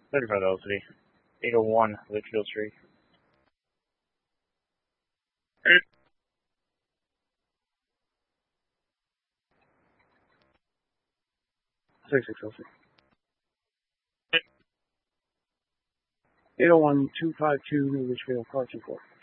35 Velocity. 801 Litchfield Street. 66 Velocity. 801 252 New Litchfield, car 24.